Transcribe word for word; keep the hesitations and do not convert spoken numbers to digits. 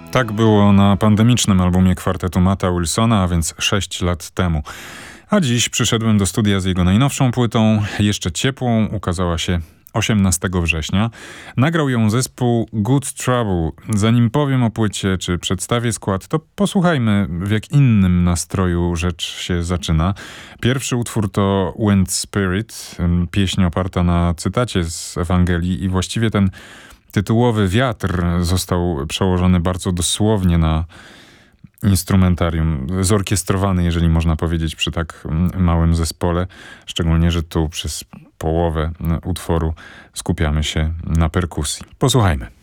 Tak było na pandemicznym albumie kwartetu Matta Wilsona, a więc sześć lat temu. A dziś przyszedłem do studia z jego najnowszą płytą, jeszcze ciepłą, ukazała się osiemnastego września. Nagrał ją zespół Good Trouble. Zanim powiem o płycie, czy przedstawię skład, to posłuchajmy, w jak innym nastroju rzecz się zaczyna. Pierwszy utwór to Wind Spirit, pieśń oparta na cytacie z Ewangelii i właściwie ten tytułowy wiatr został przełożony bardzo dosłownie na instrumentarium, zorkiestrowany, jeżeli można powiedzieć, przy tak małym zespole. Szczególnie, że tu przez połowę utworu skupiamy się na perkusji. Posłuchajmy.